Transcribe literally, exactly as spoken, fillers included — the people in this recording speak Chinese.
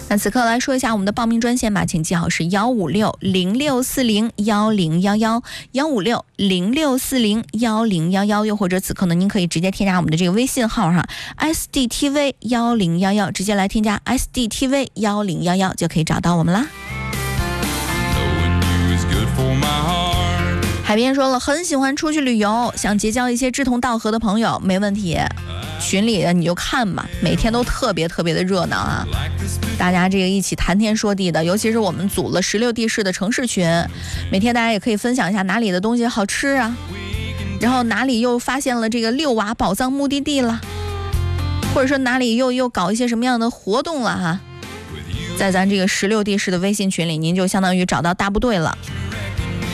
那此刻来说一下我们的报名专线吧，请记好是幺五六零六四零幺零幺幺幺五六零六四零幺零幺幺，又或者此刻呢，您可以直接添加我们的这个微信号哈 S D T V 幺零幺幺，直接来添加 S D T V 幺零幺幺就可以找到我们啦。海边说了，很喜欢出去旅游，想结交一些志同道合的朋友，没问题。群里你就看吧，每天都特别特别的热闹啊，大家这个一起谈天说地的，尤其是我们组了十六地市的城市群，每天大家也可以分享一下哪里的东西好吃啊，然后哪里又发现了这个六娃宝藏目的地了，或者说哪里又又搞一些什么样的活动了哈，在咱这个十六地市的微信群里，您就相当于找到大部队了。